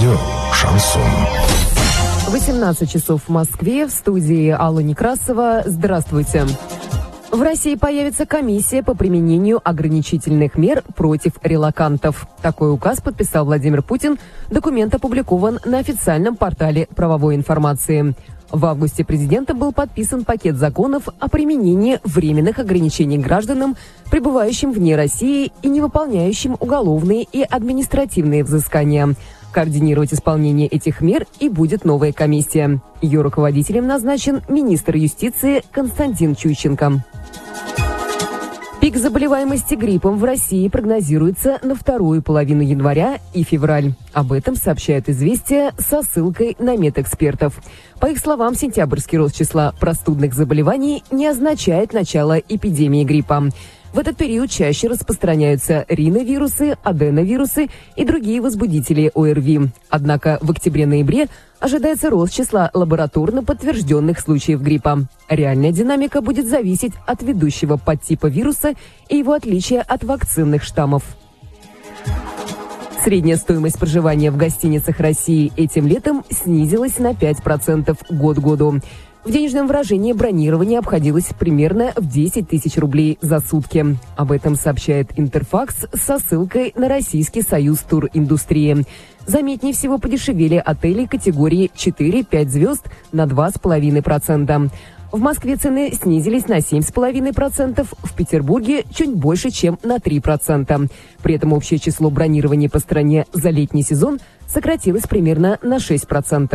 Радио «Шансон». 18 часов в Москве. В студии Алла Некрасова. Здравствуйте. В России появится комиссия по применению ограничительных мер против релокантов. Такой указ подписал Владимир Путин. Документ опубликован на официальном портале правовой информации. В августе президентом был подписан пакет законов о применении временных ограничений гражданам, пребывающим вне России и не выполняющим уголовные и административные взыскания. Координировать исполнение этих мер и будет новая комиссия. Ее руководителем назначен министр юстиции Константин Чуйченко. Пик заболеваемости гриппом в России прогнозируется на вторую половину января и февраль. Об этом сообщают «Известия» со ссылкой на медэкспертов. По их словам, сентябрьский рост числа простудных заболеваний не означает начало эпидемии гриппа. В этот период чаще распространяются риновирусы, аденовирусы и другие возбудители ОРВИ. Однако в октябре-ноябре ожидается рост числа лабораторно подтвержденных случаев гриппа. Реальная динамика будет зависеть от ведущего подтипа вируса и его отличия от вакцинных штаммов. Средняя стоимость проживания в гостиницах России этим летом снизилась на 5% год к году. В денежном выражении бронирование обходилось примерно в 10 тысяч рублей за сутки. Об этом сообщает Интерфакс со ссылкой на Российский союз туриндустрии. Заметнее всего подешевели отели категории 4-5 звезд на 2,5%. В Москве цены снизились на 7,5%, в Петербурге чуть больше, чем на 3%. При этом общее число бронирований по стране за летний сезон сократилось примерно на 6%.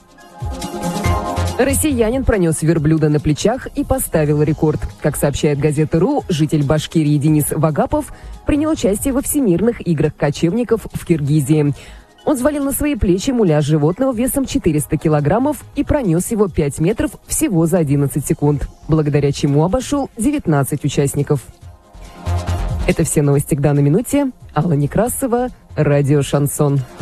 Россиянин пронес верблюда на плечах и поставил рекорд. Как сообщает газета «РУ», житель Башкирии Денис Вагапов принял участие во Всемирных играх кочевников в Киргизии. Он взвалил на свои плечи муляж животного весом 400 килограммов и пронес его 5 метров всего за 11 секунд, благодаря чему обошел 19 участников. Это все новости к данной минуте. Алла Некрасова, радио «Шансон».